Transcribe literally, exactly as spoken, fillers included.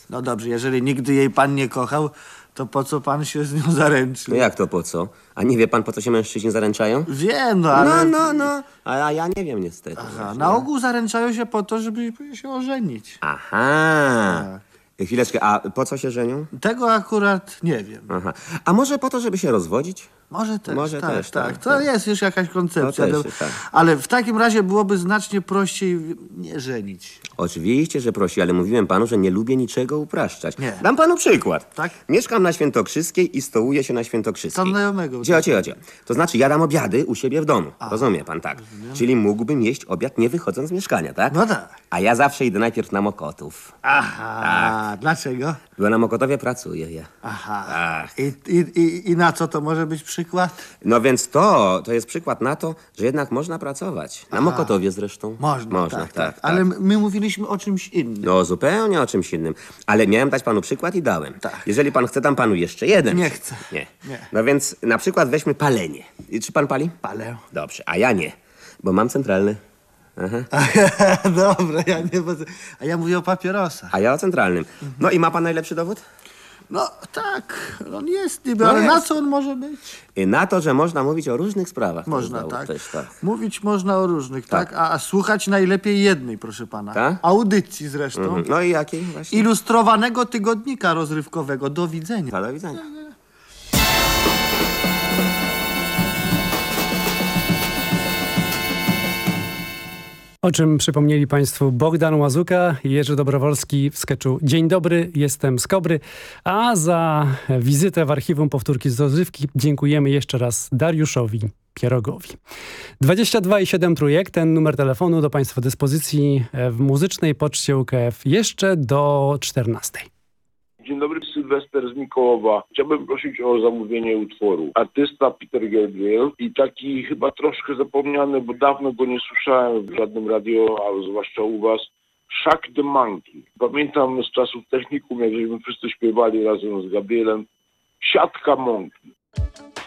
No dobrze, jeżeli nigdy jej pan nie kochał, to po co pan się z nią zaręczył? No jak to po co? A nie wie pan, po co się mężczyźni zaręczają? Wiem, no ale... No, no, no. A a ja nie wiem niestety. Aha, właśnie. na ogół zaręczają się po to, żeby się ożenić. Aha. Tak. Chwileczkę, a po co się żenią? Tego akurat nie wiem. Aha. A może po to, żeby się rozwodzić? Może też, Może tak, też, tak. tak, To tak. jest już jakaś koncepcja. To też no, jest, tak. Ale w takim razie byłoby znacznie prościej nie żenić. Oczywiście, że prosi, ale mówiłem panu, że nie lubię niczego upraszczać. Nie. Dam panu przykład. Tak? Mieszkam na Świętokrzyskiej i stołuję się na Świętokrzyskiej. To znajomego. Cio, cio, cio. To znaczy, jadam obiady u siebie w domu. Rozumie pan, tak. Czyli mógłbym jeść obiad nie wychodząc z mieszkania, tak? No tak. A ja zawsze idę najpierw na Mokotów. Aha, dlaczego? Bo na Mokotowie pracuję ja. Aha. Tak. I, i, i, I na co to może być przykład? No więc to, to jest przykład na to, że jednak można pracować. Na Mokotowie zresztą. Można, Można, tak, tak, tak. Ale my mówiliśmy o czymś innym. No zupełnie o czymś innym. Ale miałem dać panu przykład i dałem. Tak. Jeżeli pan chce, dam panu jeszcze jeden. Nie przykład. chcę. Nie. Nie. No więc na przykład weźmy palenie. I czy pan pali? Palę. Dobrze, a ja nie, bo mam centralny. Aha. Dobra, ja nie... bo- A ja mówię o papierosach. A ja o centralnym. No i ma pan najlepszy dowód? No tak, on jest niby, No ale jest. na co on może być? I na to, że można mówić o różnych sprawach. To Można, jest dowód tak. Też, tak. Mówić można o różnych, tak? Tak. A, a słuchać najlepiej jednej, proszę pana. Tak? Audycji zresztą. Mhm. No i jakiej właśnie? Ilustrowanego tygodnika rozrywkowego. Do widzenia. Do widzenia. O czym przypomnieli Państwu Bogdan Łazuka i Jerzy Dobrowolski w sketchu Dzień dobry, jestem z Kobry. A za wizytę w archiwum Powtórki z rozrywki dziękujemy jeszcze raz Dariuszowi Pierogowi. dwadzieścia dwa i siedem trójek, ten numer telefonu do Państwa dyspozycji w muzycznej poczcie U K F jeszcze do czternastej. Dzień dobry, Sylwester z Mikołowa. Chciałbym prosić o zamówienie utworu. Artysta Peter Gabriel i taki chyba troszkę zapomniany, bo dawno go nie słyszałem w żadnym radio, a zwłaszcza u was. Shaq the Monkey. Pamiętam z czasów technikum, jak żeśmy wszyscy śpiewali razem z Gabrielem. Siatka Monkey.